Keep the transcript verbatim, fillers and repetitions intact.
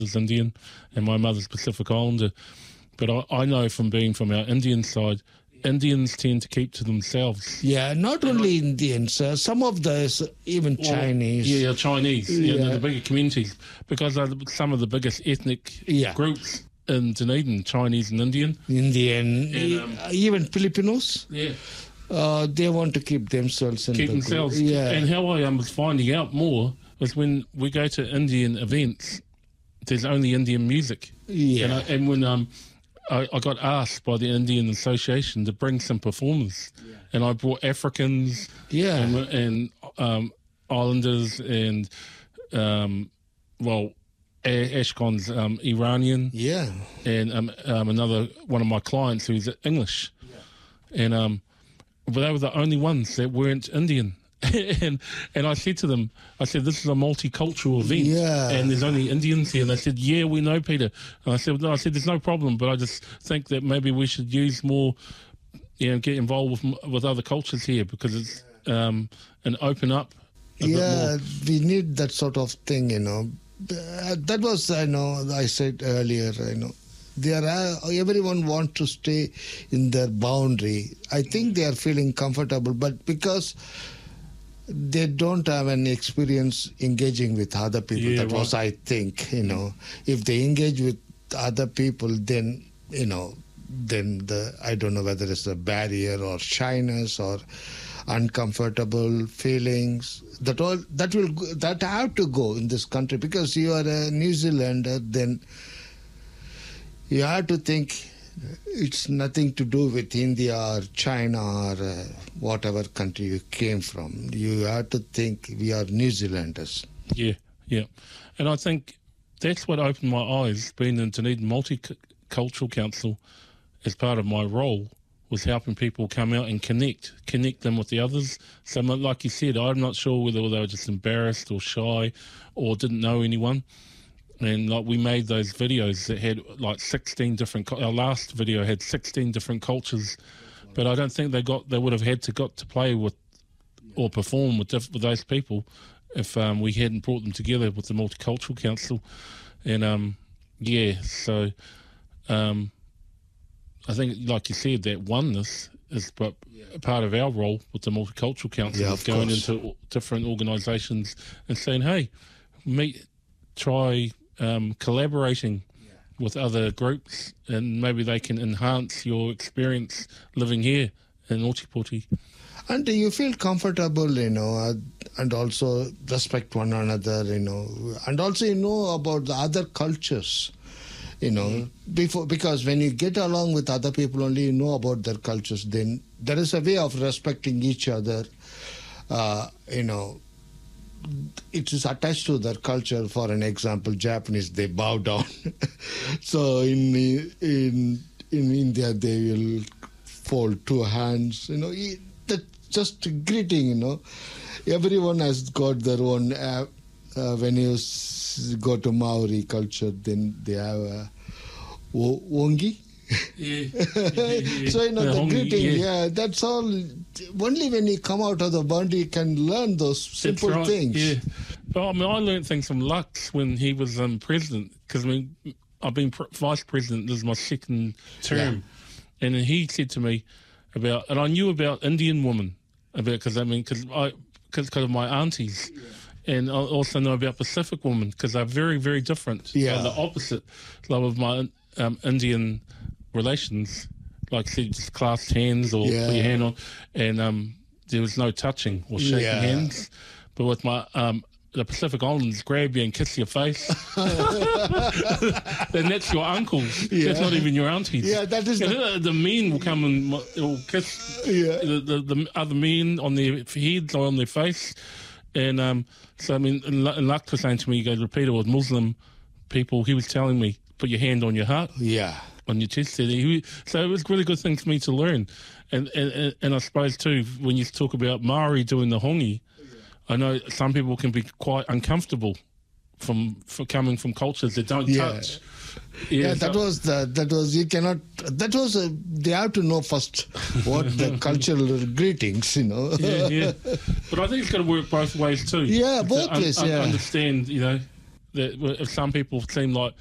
is Indian and my mother's Pacific Islander. But I, I know from being from our Indian side, Indians tend to keep to themselves. Yeah, not only Indians, uh, some of the, even Well, Chinese. Yeah, Chinese, yeah. Yeah. the bigger communities, because they're some of the biggest ethnic Yeah. groups in Dunedin, Chinese and Indian. Indian, And, um, e- even Filipinos. Yeah. Uh, they want to keep themselves in Keep the themselves. group. Yeah. And how I um, was finding out more was when we go to Indian events, there's only Indian music. Yeah. And, I, and when um, I, I got asked by the Indian Association to bring some performers, yeah. and I brought Africans, Yeah. and, and um, Islanders, and um, well, A- Ashkon's um, Iranian, Yeah. and um, um, another one of my clients who's English, yeah. and um, but they were the only ones that weren't Indian. and and I said to them, I said, this is a multicultural event, Yeah. and there's only Indians here. And they said, yeah, we know, Peter. And I said, no, I said, there's no problem, but I just think that maybe we should use more, you know, get involved with with other cultures here, because it's um and open up a bit Yeah, more. we need that sort of thing, you know. Uh, that was, I know, I said earlier, you know, there are, everyone wants to stay in their boundary. I think they are feeling comfortable, but because they don't have any experience engaging with other people. Yeah, that was, right. I think, you know, if they engage with other people, then, you know, then the, I don't know whether it's a barrier or shyness or uncomfortable feelings. That all, that will, go- that have to go in this country, because you are a New Zealander, then you have to think it's nothing to do with India or China or uh, whatever country you came from. You have to think we are New Zealanders. Yeah, yeah. And I think that's what opened my eyes, being in Dunedin Multicultural Council as part of my role, was helping people come out and connect, connect them with the others. So like you said, I'm not sure whether they were just embarrassed or shy or didn't know anyone. And like we made those videos that had like sixteen different, cul- our last video had sixteen different cultures, but I don't think they got, they would have had to got to play with or perform with, diff- with those people if um, we hadn't brought them together with the Multicultural Council. And um, yeah, so um, I think, like you said, that oneness is but a part of our role with the Multicultural Council, Yeah, is of going course. into different organisations and saying, hey, meet, try um, collaborating with other groups, and maybe they can enhance your experience living here in Otipoti. And you feel comfortable, you know, uh, and also respect one another, you know, and also you know about the other cultures, you know, mm. before, because when you get along with other people, only you know about their cultures, then there is a way of respecting each other, uh, you know. It is attached to their culture. For an example, Japanese, they bow down. So in in in India, they will fold two hands. You know, it- that just greeting. You know, everyone has got their own. Uh, uh, when you s- go to Maori culture, then they have a wo- wongi. Yeah. So, you know, The the hongi, greeting, yeah. yeah. that's all. Only when you come out of the boundary, you can learn those simple That's right, things. Yeah, but I mean, I learned things from Lux when he was um, president, because I mean, I've been pr- vice president. This is my second term, and then he said to me about, and I knew about Indian women, about because I mean, because I because of my aunties. Yeah. And I also know about Pacific women, because they're very, very different. Yeah. They're the opposite, like with my um, Indian relations, like I said, just clasped hands or Yeah. put your hand on, and um, there was no touching or shaking Yeah. hands. But with my um, the Pacific Islands, grab you and kiss your face. Then that's your uncles. Yeah. That's not even your aunties. Yeah, that is And the- the, the men will come and will kiss Yeah. the, the, the other men on their heads or on their face. And um, so, I mean, and Lu- and Luck was saying to me, he goes, Peter, with Muslim people, he was telling me, put your hand on your heart, Yeah. on your chest. And he, so it was a really good thing for me to learn. And, and, and, and I suppose, too, when you talk about Maori doing the hongi, I know some people can be quite uncomfortable from, for coming from cultures that don't Yeah. touch. Yeah, that so- was the, that was, you cannot, that was, a, they have to know first what the cultural greetings, you know. yeah, yeah. But I think it's got to work both ways too. Yeah, To both ways, yeah. Understand, you know, that if some people seem like